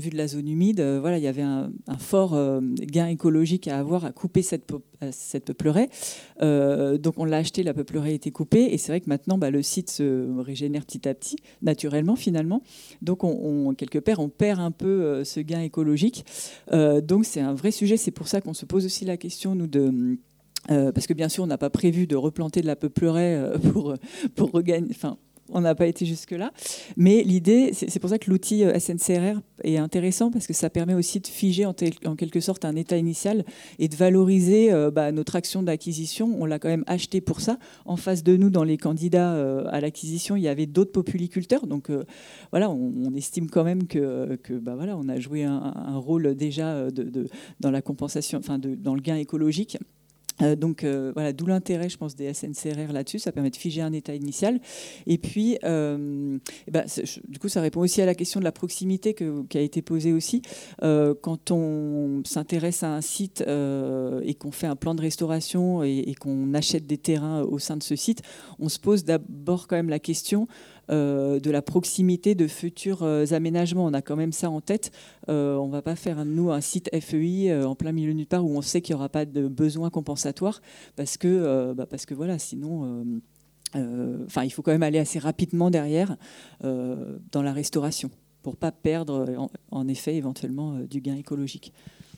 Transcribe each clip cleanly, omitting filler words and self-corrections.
vue de la zone humide, voilà, il y avait un fort gain écologique à avoir à couper cette peupleraie. Donc on l'a acheté, la peupleraie était coupée, et c'est vrai que maintenant le site se régénère petit à petit, naturellement finalement. Donc quelque part on perd un peu ce gain écologique. Donc c'est un vrai sujet, c'est pour ça qu'on se pose aussi la question, nous, parce que bien sûr on n'a pas prévu de replanter de la peupleraie pour regagner... Enfin, on n'a pas été jusque-là. Mais l'idée, c'est pour ça que l'outil SNCRR est intéressant, parce que ça permet aussi de figer en quelque sorte un état initial et de valoriser notre action d'acquisition. On l'a quand même acheté pour ça. En face de nous, dans les candidats à l'acquisition, il y avait d'autres populiculteurs. Donc voilà, on estime quand même que voilà, on a joué un rôle déjà dans la compensation, enfin dans le gain écologique. Donc voilà, d'où l'intérêt, je pense, des SNCRR là-dessus. Ça permet de figer un état initial. Et puis, du coup, ça répond aussi à la question de la proximité qui a été posée aussi. Quand on s'intéresse à un site et qu'on fait un plan de restauration et qu'on achète des terrains au sein de ce site, on se pose d'abord quand même la question de la proximité de futurs aménagements. On a quand même ça en tête. On ne va pas faire, nous, un site FEI en plein milieu de nulle part où on sait qu'il n'y aura pas de besoin compensatoire, parce que voilà, sinon... il faut quand même aller assez rapidement derrière dans la restauration pour ne pas perdre, en effet, éventuellement, du gain écologique.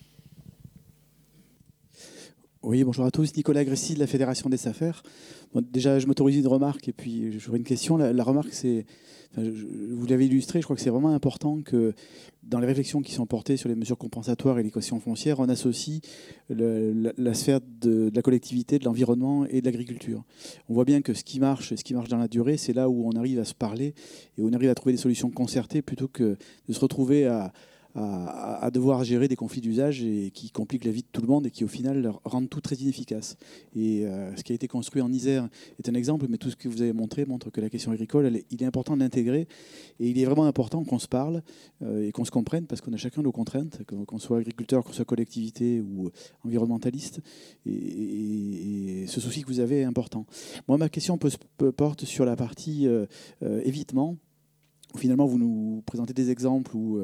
Oui, bonjour à tous. Nicolas Gressy de la Fédération des SAFER. Bon, déjà, je m'autorise une remarque et puis j'aurai une question. La remarque, c'est, vous l'avez illustré, je crois que c'est vraiment important que dans les réflexions qui sont portées sur les mesures compensatoires et l'équation foncière, on associe la sphère de la collectivité, de l'environnement et de l'agriculture. On voit bien que ce qui marche dans la durée, c'est là où on arrive à se parler et où on arrive à trouver des solutions concertées plutôt que de se retrouver à devoir gérer des conflits d'usage et qui compliquent la vie de tout le monde et qui, au final, rendent tout très inefficace. Et ce qui a été construit en Isère est un exemple, mais tout ce que vous avez montré montre que la question agricole, il est important de l'intégrer. Et il est vraiment important qu'on se parle et qu'on se comprenne, parce qu'on a chacun nos contraintes, qu'on soit agriculteur, qu'on soit collectivité ou environnementaliste. Et ce souci que vous avez est important. Moi, ma question porte sur la partie évitement. Finalement, vous nous présentez des exemples où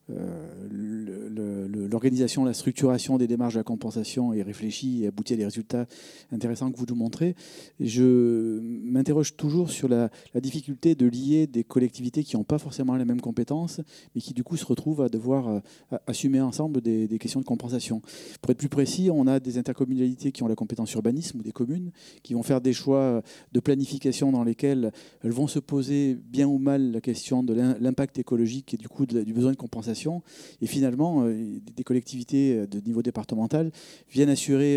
l'organisation, la structuration des démarches de la compensation est réfléchie et aboutit à des résultats intéressants que vous nous montrez. Je m'interroge toujours sur la difficulté de lier des collectivités qui n'ont pas forcément les mêmes compétences, mais qui du coup se retrouvent à devoir assumer ensemble des questions de compensation. Pour être plus précis, on a des intercommunalités qui ont la compétence urbanisme ou des communes qui vont faire des choix de planification dans lesquels elles vont se poser bien ou mal la question de l'impact écologique et du coup du besoin de compensation. Et finalement, des collectivités de niveau départemental viennent assurer,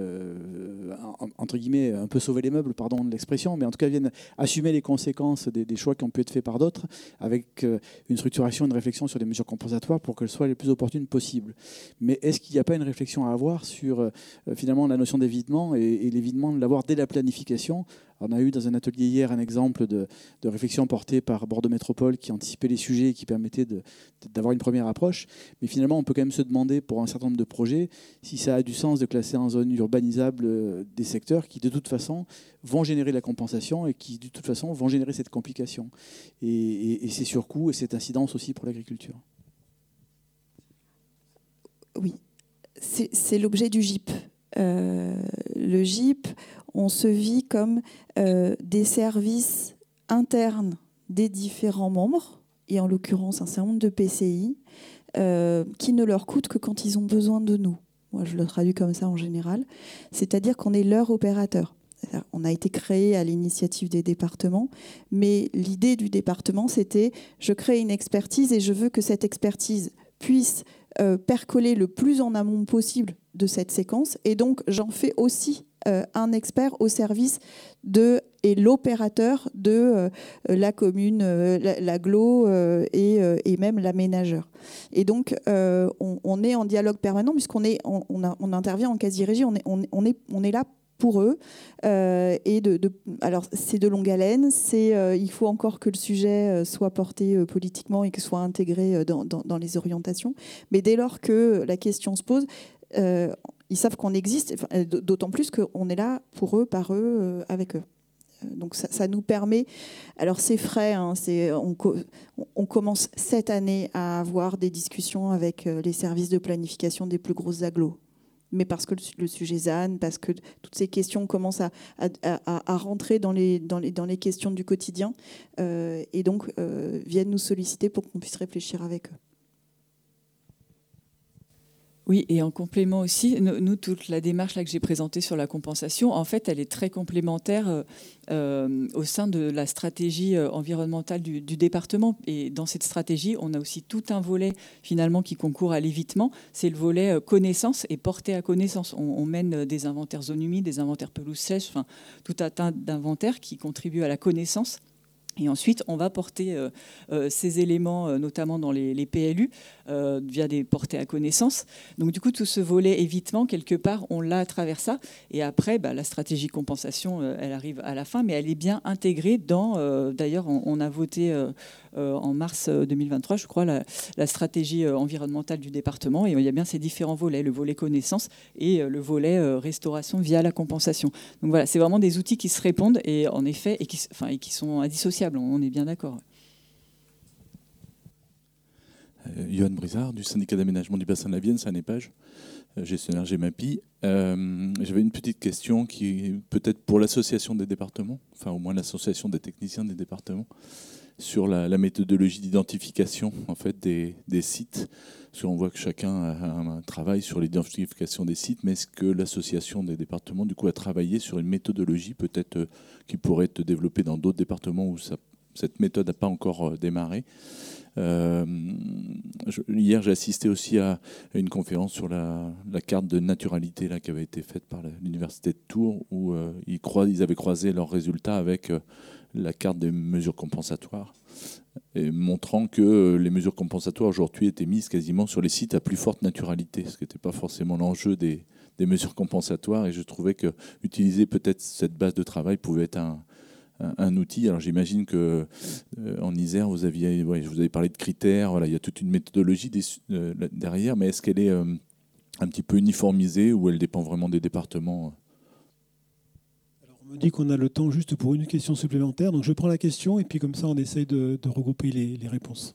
entre guillemets, un peu sauver les meubles, pardon de l'expression, mais en tout cas viennent assumer les conséquences des choix qui ont pu être faits par d'autres, avec une structuration, une réflexion sur des mesures compensatoires pour qu'elles soient les plus opportunes possibles. Mais est-ce qu'il n'y a pas une réflexion à avoir sur finalement la notion d'évitement et l'évitement de l'avoir dès la planification? On a eu dans un atelier hier un exemple de réflexion portée par Bordeaux Métropole qui anticipait les sujets et qui permettait d'avoir une première approche. Mais finalement, on peut quand même se demander pour un certain nombre de projets si ça a du sens de classer en zone urbanisable des secteurs qui de toute façon vont générer la compensation et qui de toute façon vont générer cette complication. Et ces surcoûts et cette incidence aussi pour l'agriculture. Oui, c'est l'objet du GIP. Le GIP, on se vit comme des services internes des différents membres, et en l'occurrence un certain nombre de PCI, qui ne leur coûtent que quand ils ont besoin de nous. Moi, je le traduis comme ça en général. C'est-à-dire qu'on est leur opérateur. On a été créé à l'initiative des départements, mais l'idée du département, c'était je crée une expertise et je veux que cette expertise puisse percoler le plus en amont possible de cette séquence, et donc j'en fais aussi un expert au service et l'opérateur de la commune, l'agglo et même l'aménageur. Et donc on est en dialogue permanent puisqu'on intervient en quasi-régie, on est là pour eux. Alors, c'est de longue haleine. Il faut encore que le sujet soit porté politiquement et que soit intégré dans les orientations. Mais dès lors que la question se pose, ils savent qu'on existe, d'autant plus qu'on est là pour eux, par eux, avec eux. Donc ça nous permet, alors c'est frais, hein, on commence cette année à avoir des discussions avec les services de planification des plus grosses agglos. Mais parce que le sujet ZAN, parce que toutes ces questions commencent à rentrer dans les questions du quotidien, et donc viennent nous solliciter pour qu'on puisse réfléchir avec eux. Oui, et en complément aussi, nous, toute la démarche là, que j'ai présentée sur la compensation, en fait, elle est très complémentaire au sein de la stratégie environnementale du département. Et dans cette stratégie, on a aussi tout un volet, finalement, qui concourt à l'évitement. C'est le volet connaissance et portée à connaissance. On mène des inventaires zones humides, des inventaires pelouses sèches, enfin, tout un tas d'inventaires qui contribuent à la connaissance. Et ensuite, on va porter ces éléments, notamment dans les PLU, via des portées à connaissance. Donc, du coup, tout ce volet évitement, quelque part, on l'a à travers ça. Et après, la stratégie compensation, elle arrive à la fin, mais elle est bien intégrée dans... D'ailleurs, on a voté en mars 2023, je crois, la stratégie environnementale du département. Et il y a bien ces différents volets, le volet connaissance et le volet restauration via la compensation. Donc voilà, c'est vraiment des outils qui se répondent et en effet, et qui sont indissociables. On est bien d'accord. Johan Brizard, du syndicat d'aménagement du bassin de la Vienne, Seine-et-Page, gestionnaire GEMAPI. J'avais une petite question qui peut-être pour l'association des départements, enfin au moins l'association des techniciens des départements, sur la méthodologie d'identification en fait, des sites. Parce qu'on voit que chacun a un travail sur l'identification des sites, mais est-ce que l'association des départements du coup, a travaillé sur une méthodologie peut-être qui pourrait être développée dans d'autres départements où cette méthode n'a pas encore démarré? Hier, j'ai assisté aussi à une conférence sur la carte de naturalité là, qui avait été faite par l'université de Tours, où ils avaient croisé leurs résultats avec la carte des mesures compensatoires, et montrant que les mesures compensatoires aujourd'hui étaient mises quasiment sur les sites à plus forte naturalité, ce qui n'était pas forcément l'enjeu des mesures compensatoires. Et je trouvais que utiliser peut-être cette base de travail pouvait être un outil. Alors j'imagine que en Isère, je vous avais parlé de critères. Voilà, il y a toute une méthodologie derrière, mais est-ce qu'elle est un petit peu uniformisée ou elle dépend vraiment des départements? On me dit qu'on a le temps juste pour une question supplémentaire, donc je prends la question et puis comme ça on essaye de regrouper les réponses.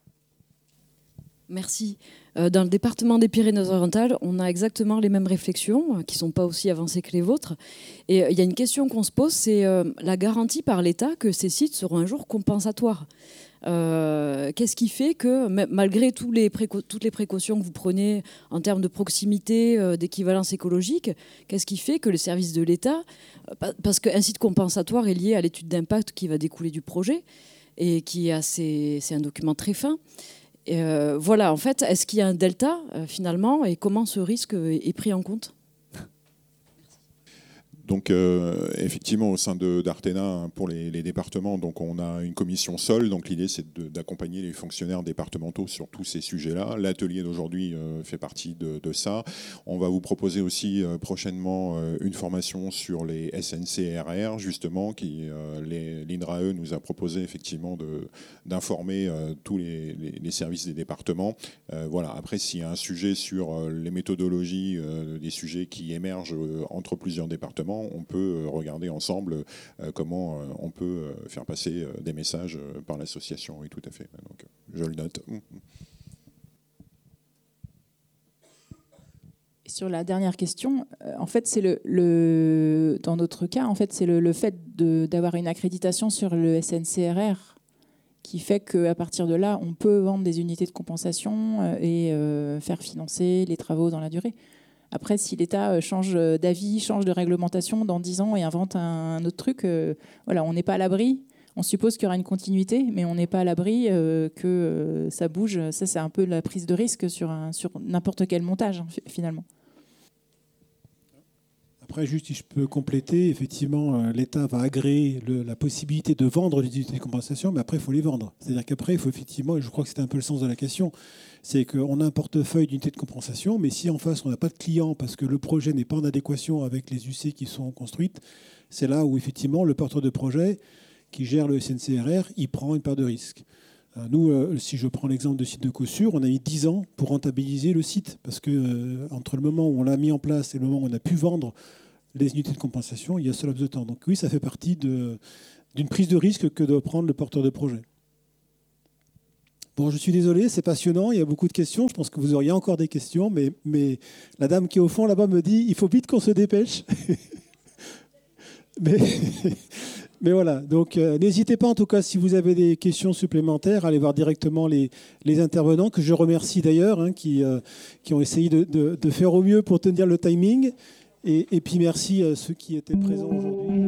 Merci. Dans le département des Pyrénées-Orientales, on a exactement les mêmes réflexions, qui ne sont pas aussi avancées que les vôtres. Et il y a une question qu'on se pose, c'est la garantie par l'État que ces sites seront un jour compensatoires. Qu'est-ce qui fait que, malgré toutes les précautions que vous prenez en termes de proximité, d'équivalence écologique, qu'est-ce qui fait que le service de l'État, parce qu'un site compensatoire est lié à l'étude d'impact qui va découler du projet, et c'est un document très fin. Voilà, en fait, est-ce qu'il y a un delta finalement, et comment ce risque est pris en compte ? Donc effectivement, au sein d'Artena, pour les départements, donc on a une commission sol. Donc l'idée, c'est d'accompagner les fonctionnaires départementaux sur tous ces sujets-là. L'atelier d'aujourd'hui fait partie de ça. On va vous proposer aussi prochainement une formation sur les SNCRR, justement, qui l'INRAE nous a proposé effectivement d'informer tous les services des départements. Voilà. Après, s'il y a un sujet sur les méthodologies, des sujets qui émergent entre plusieurs départements, on peut regarder ensemble comment on peut faire passer des messages par l'association. Oui, tout à fait. Donc, je le note. Sur la dernière question, en fait, c'est dans notre cas, en fait, c'est le fait d'avoir une accréditation sur le SNCRR qui fait qu'à partir de là, on peut vendre des unités de compensation et faire financer les travaux dans la durée. Après, si l'État change d'avis, change de réglementation dans 10 ans et invente un autre truc, voilà, on n'est pas à l'abri. On suppose qu'il y aura une continuité, mais on n'est pas à l'abri que ça bouge. Ça, c'est un peu la prise de risque sur n'importe quel montage, finalement. Après, juste si je peux compléter, effectivement, l'État va agréer la possibilité de vendre les unités de compensation, mais après, il faut les vendre. C'est-à-dire qu'après, il faut effectivement, et je crois que c'était un peu le sens de la question, c'est qu'on a un portefeuille d'unités de compensation, mais si en face, on n'a pas de clients parce que le projet n'est pas en adéquation avec les UC qui sont construites, c'est là où, effectivement, le porteur de projet qui gère le SNCRR, il prend une part de risque. Nous, si je prends l'exemple du site de Caussure, on a mis 10 ans pour rentabiliser le site, parce que entre le moment où on l'a mis en place et le moment où on a pu vendre, les unités de compensation, il y a ce laps de temps. Donc oui, ça fait partie d'une prise de risque que doit prendre le porteur de projet. Bon, je suis désolé, c'est passionnant, il y a beaucoup de questions. Je pense que vous auriez encore des questions, mais la dame qui est au fond là-bas me dit il faut vite qu'on se dépêche. Mais voilà, donc n'hésitez pas en tout cas si vous avez des questions supplémentaires, allez voir directement les intervenants, que je remercie d'ailleurs, hein, qui ont essayé de faire au mieux pour tenir le timing. Et puis merci à ceux qui étaient présents aujourd'hui.